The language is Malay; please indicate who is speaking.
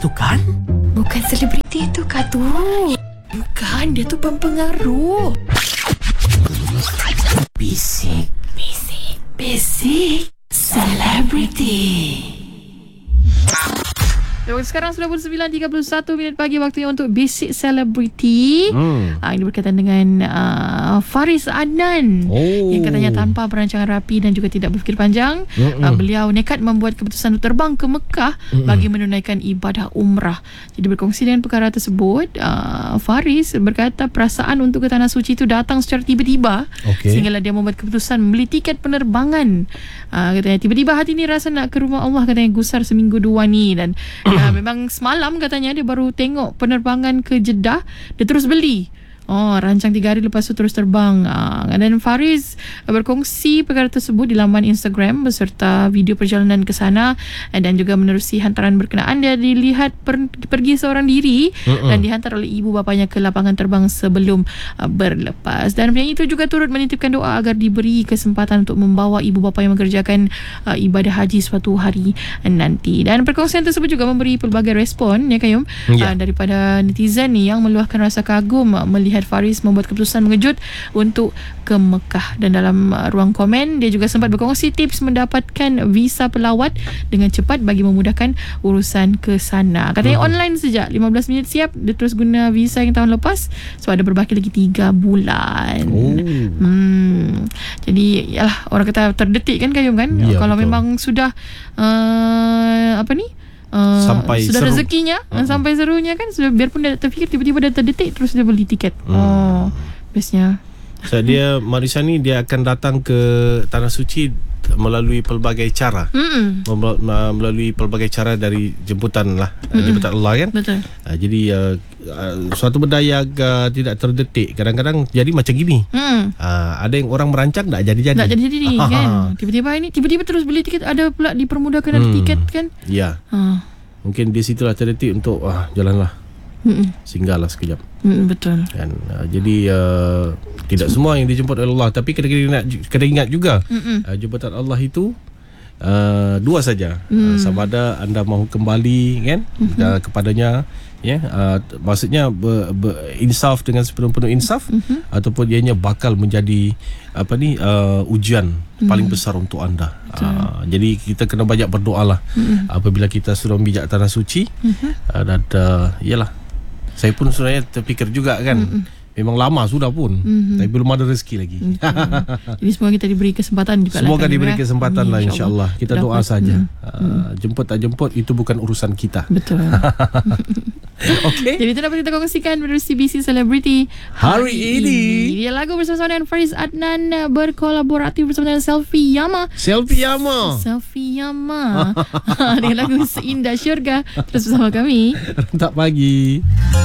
Speaker 1: tu kan?
Speaker 2: Bukan selebriti tu kah tu?
Speaker 1: Bukan, dia tu pempengaruh. Bisik Celebrity.
Speaker 3: Sekarang sudah pukul 9.31 pagi, waktunya untuk Basic Celebrity. Ini berkaitan dengan Faris Adnan, yang katanya tanpa perancangan rapi dan juga tidak berfikir panjang, beliau nekat membuat keputusan untuk terbang ke Mekah bagi menunaikan ibadah umrah. Jadi berkongsi dengan perkara tersebut, Faris berkata perasaan untuk ke Tanah Suci itu datang secara tiba-tiba, sehinggalah dia membuat keputusan membeli tiket penerbangan. Katanya tiba-tiba hati ni rasa nak ke rumah Allah, katanya gusar seminggu dua ni. Dan memang semalam katanya dia baru tengok penerbangan ke Jeddah, dia terus beli. Rancang 3 hari lepas tu terus terbang. Dan Faris berkongsi perkara tersebut di laman Instagram beserta video perjalanan ke sana, dan juga menerusi hantaran berkenaan dia dilihat pergi seorang diri dan dihantar oleh ibu bapanya ke lapangan terbang sebelum berlepas. Dan penyanyi itu juga turut menitipkan doa agar diberi kesempatan untuk membawa ibu bapa yang mengerjakan ibadah haji suatu hari nanti. Dan perkongsian tersebut juga memberi pelbagai respon, ya Kayum, daripada netizen ni yang meluahkan rasa kagum melihat Faris membuat keputusan mengejut untuk ke Mekah. Dan dalam ruang komen, dia juga sempat berkongsi tips mendapatkan visa pelawat dengan cepat bagi memudahkan urusan ke sana. Katanya online sejak 15 minit siap, dia terus guna visa yang tahun lepas, so ada berbaki lagi 3 bulan. Jadi yalah, orang kata terdetik kan Kayum kan, kalau betul. Memang sudah
Speaker 4: sampai
Speaker 3: sudah
Speaker 4: seru.
Speaker 3: Rezekinya sampai serunya kan, sudah, biarpun dia terfikir tiba-tiba dia terdetik terus dia beli tiket. Bestnya.
Speaker 4: So dia Marisa ni dia akan datang ke Tanah Suci melalui pelbagai cara. Melalui pelbagai cara dari jemputan Allah kan.
Speaker 3: Betul.
Speaker 4: Jadi suatu benda yang tidak terdetik kadang-kadang jadi macam gini. Ada yang orang merancang tak jadi
Speaker 3: kan. Tiba-tiba terus beli tiket, ada pula dipermudahkan ada tiket kan.
Speaker 4: Ya. Mungkin di situlah terdetik untuk jalanlah. Singgahlah sekejap.
Speaker 3: Betul.
Speaker 4: Dan jadi tidak semua yang dijemput oleh Allah, tapi kena ingat juga jemputan Allah itu dua saja. Sama ada anda mahu kembali kan kepadanya, maksudnya insaf dengan sepenuh-penuh insaf, ataupun ianya bakal menjadi ujian paling besar untuk anda. Jadi kita kena banyak berdoalah apabila kita sudah memijak Tanah Suci. Dan yalah, saya pun sebenarnya terfikir juga kan, memang lama sudah pun, tapi belum ada rezeki lagi.
Speaker 3: Jadi semoga kita diberi kesempatan juga.
Speaker 4: Semoga diberi kesempatan lah, insyaAllah. Kita doa saja. Jemput tak jemput itu bukan urusan kita.
Speaker 3: Betul. Jadi itu dapat kita kongsikan melalui CBC Celebrity
Speaker 4: hari ini.
Speaker 3: Dia lagu bersama dengan Faris Adnan berkolaboratif bersama dengan Selfie Yama. Dengan lagu Seindah Syurga. Terus bersama kami
Speaker 4: Rentak Pagi.